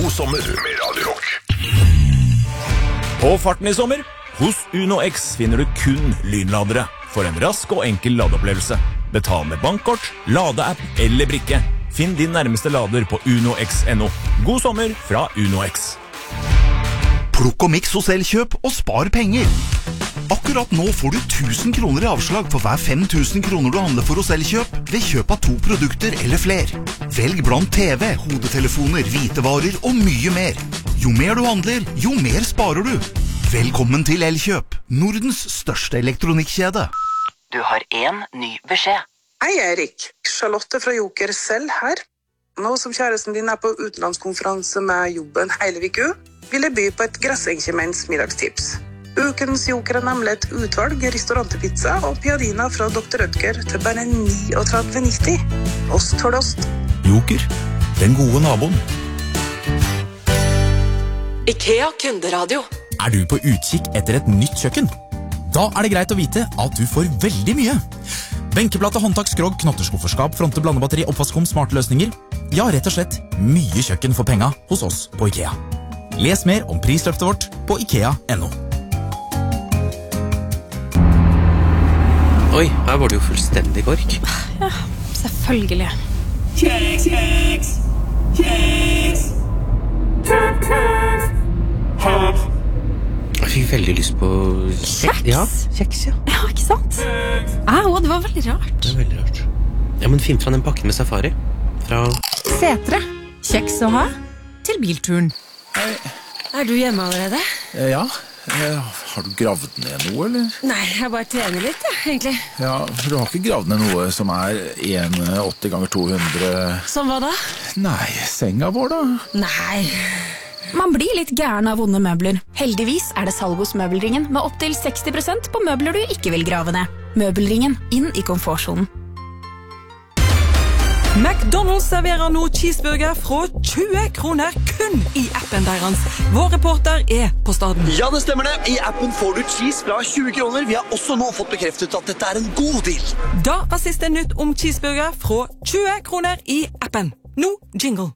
God sommer med Radio Rock. På farten i sommer, hos Uno X finner du kun lynladere for en rask og enkel ladeopplevelse. Betal med bankkort, ladeapp eller brikke. Finn din nærmeste lader på unox.no. God sommer fra Uno X. Plukk og miks hos Elkjøp og spar penger. Akkurat nå får du 1000 kroner i avslag for hver 5000 kroner du handler for hos Elkjøp ved kjøp av 2 produkter eller fler. Velg blant TV, hodetelefoner, hvitevarer og mye mer. Jo mer du handler, jo mer sparer du. Velkommen til Elkjøp, Nordens største elektronikkjede. Du har en ny beskjed. Hei Erik, Charlotte fra Joker selv her. Nå som kjæresten din på utenlandskonferanse med jobben hele viku, vil jeg by på et gressengkjemens middagstips. Ukens Joker nemlig et utvalg restaurantpizza og piadina fra Dr. Rødger til bare 39,90. Ost for ost. Joker, den gode naboen. IKEA kunderadio. Du på utkikk etter et nytt kjøkken? Da det greit å vite at du får veldig mye. Benkeplate, håndtak, skrog, knotterskufferskap, fronte, blandebatteri, oppvaskkom, smarte løsninger. Ja, rett og slett mye kjøkken for penga hos oss på IKEA. Les mer om prisløftet vårt på IKEA.no. Oi, her var det jo fullstendig kork. Ja, selvfølgelig. Kjeks, kjeks, kjeks. Kjeks. Jeg fikk veldig lyst på... Kjeks? Ja, kjeks, ja. Ja, ikke sant? Det var veldig rart. Det veldig rart. Ja, men finn fra den pakken med safari. Fra... Setre. Kjeks å ha til bilturen. Hei. Du hjemme allerede? Ja. Har du gravd ned noe, eller? Nei, jeg bare trener litt, egentlig. Ja, for du har ikke gravd ned noe som 1,80 ganger 200... Som hva da? Nei, senga vår da? Nei. Man blir litt gæren av vonde møbler. Heldigvis det salg hos Møbelringen med opp til 60% på møbler du ikke vil grave ned. Møbelringen, inn i komfortsonen. McDonald's serverer nå cheeseburger fra 20 kroner kun i appen deres. Vår reporter på staden. Ja, det stemmer det. I appen får du cheese fra 20 kroner. Vi har også nå fått bekreftet at dette en god deal. Da var siste nytt om cheeseburger fra 20 kroner i appen. Nå jingle.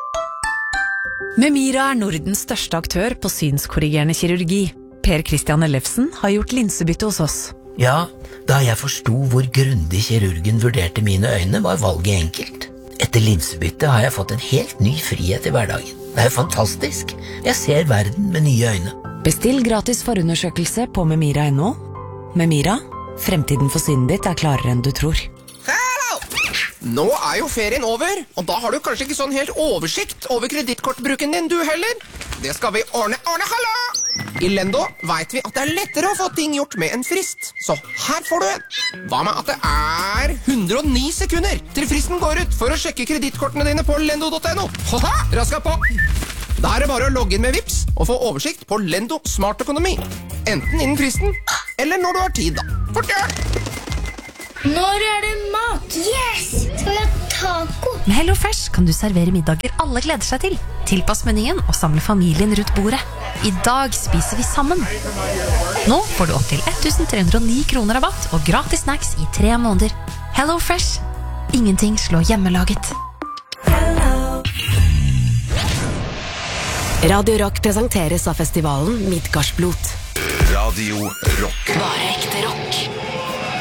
Memira Nordens største aktør på synskorrigerende kirurgi. Per Christian Ellefsen har gjort linsebytte hos oss. Ja, da jeg forstod hvor grundig kirurgen vurderte mine øyne, var valget enkelt. Etter linsebytte har jeg fått en helt ny frihet i hverdagen. Det jo fantastisk. Jeg ser verden med nye øyne. Bestill gratis forundersøkelse på memira.no. Memira, fremtiden for synet ditt klarere enn du tror. Nå jo ferien over, og da har du kanskje ikke sånn helt oversikt over kredittkortbruken din du heller. Det skal vi ordne, hallo! I Lendo vet vi at det lettere å få ting gjort med en frist, så her får du en. Hva med at det 109 sekunder til fristen går ut for å sjekke kredittkortene dine på lendo.no? Haha, raska på! Da det bare å logge inn med Vips og få oversikt på Lendo Smart Økonomi. Enten innen fristen, eller når du har tid da. Fort gjør! Når det mat? Yes! Skal vi ha taco? Med HelloFresh kan du servere middager alle gleder seg til. Tilpass menyen og samle familien rundt bordet. I dag spiser vi sammen. Nå får du opp til 1309 kroner rabatt og gratis snacks i 3 måneder. HelloFresh. Ingenting slår hjemmelaget. Radio Rock presenteres av festivalen Midgardsblot. Radio Rock. Bare ekte rock.